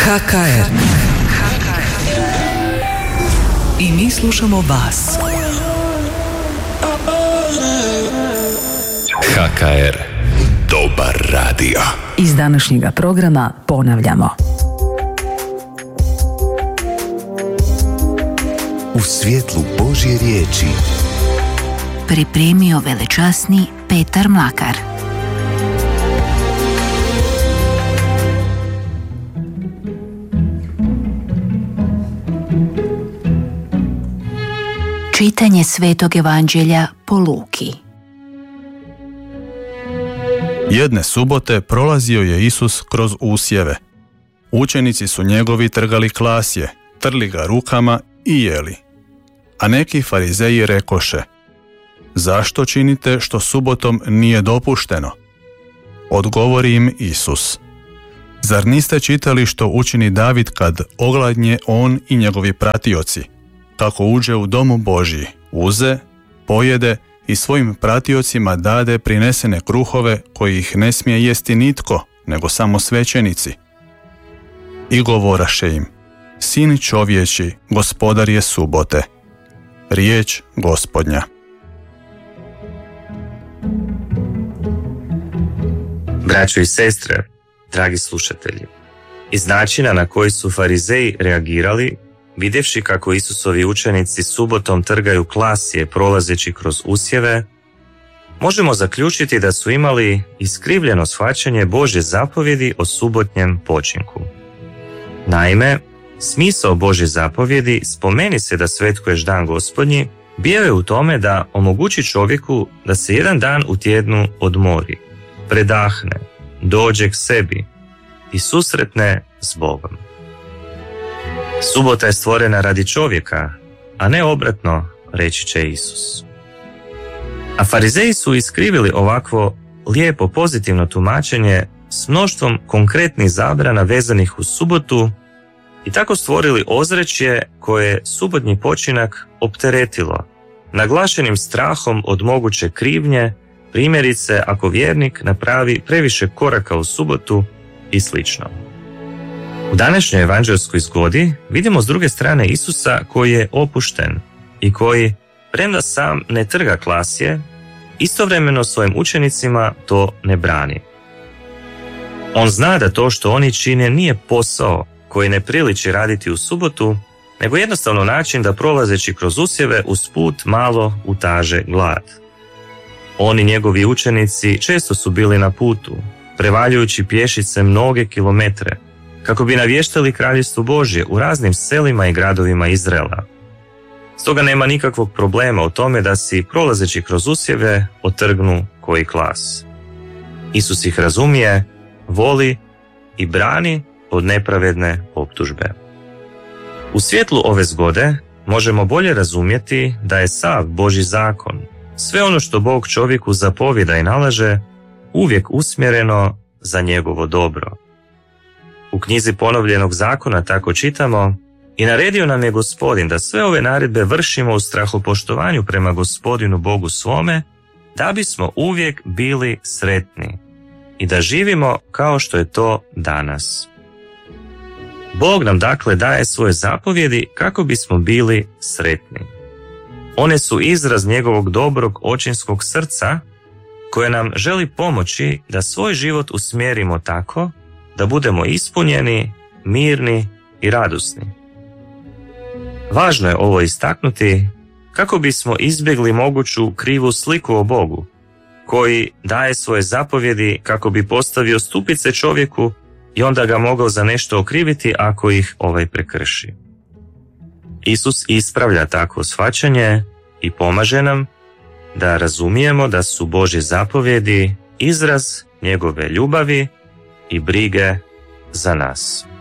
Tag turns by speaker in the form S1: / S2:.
S1: HKR. I mi slušamo vas.
S2: HKR. Dobar radio.
S3: Iz današnjega programa ponavljamo.
S2: U svjetlu Božje riječi
S4: pripremio velečasni Petar Mlakar. Čitanje Svetog Evanđelja po Luki.
S5: Jedne subote prolazio je Isus kroz usjeve. Učenici su njegovi trgali klasje, trli ga rukama i jeli. A neki farizeji rekoše: zašto činite što subotom nije dopušteno? Odgovori im Isus: zar niste čitali što učini David kad ogladnje on i njegovi pratioci? Kako uđe u domu Božji, uze, pojede i svojim pratiocima dade prinesene kruhove kojih ne smije jesti nitko, nego samo svećenici. I govoraše im: Sin čovječi, gospodar je subote. Riječ Gospodnja.
S6: Braćo i sestre, dragi slušatelji, iz načina na koji su farizeji reagirali, vidjevši kako Isusovi učenici subotom trgaju klasje prolazeći kroz usjeve, možemo zaključiti da su imali iskrivljeno shvaćanje Božje zapovjedi o subotnjem počinku. Naime, smisao Božje zapovjedi spomeni se da svetkuješ dan Gospodnji bio je u tome da omogući čovjeku da se jedan dan u tjednu odmori, predahne, dođe k sebi i susretne s Bogom. Subota je stvorena radi čovjeka, a ne obratno, reći će Isus. A farizeji su iskrivili ovakvo lijepo pozitivno tumačenje s mnoštvom konkretnih zabrana vezanih uz subotu i tako stvorili ozračje koje je subotnji počinak opteretilo, naglašenim strahom od moguće krivnje, primjerice ako vjernik napravi previše koraka u subotu i slično. U današnjoj evanđelskoj zgodi vidimo s druge strane Isusa koji je opušten i koji, premda sam ne trga klasje, istovremeno svojim učenicima to ne brani. On zna da to što oni čine nije posao koji ne priliči raditi u subotu, nego jednostavno način da prolazeći kroz usjeve usput malo utaže glad. On i njegovi učenici često su bili na putu, prevaljujući pješice mnoge kilometre, kako bi navještali kraljevstvo Božje u raznim selima i gradovima Izraela. Stoga nema nikakvog problema u tome da si, prolazeći kroz usjeve, otrgnu koji klas. Isus ih razumije, voli i brani od nepravedne optužbe. U svjetlu ove zgode možemo bolje razumjeti da je sav Božji zakon, sve ono što Bog čovjeku zapovjeda i nalaže, uvijek usmjereno za njegovo dobro. U knjizi Ponovljenog zakona tako čitamo: i naredio nam je Gospodin da sve ove naredbe vršimo u strahopoštovanju prema Gospodinu Bogu svome, da bismo uvijek bili sretni i da živimo kao što je to danas. Bog nam dakle daje svoje zapovjedi kako bismo bili sretni. One su izraz njegovog dobrog očinskog srca koje nam želi pomoći da svoj život usmjerimo tako da budemo ispunjeni, mirni i radosni. Važno je ovo istaknuti kako bismo izbjegli moguću krivu sliku o Bogu, koji daje svoje zapovjedi kako bi postavio stupice čovjeku i onda ga mogao za nešto okriviti ako ih ovaj prekrši. Isus ispravlja takvo shvaćanje i pomaže nam da razumijemo da su Božje zapovjedi izraz njegove ljubavi i brige za nas.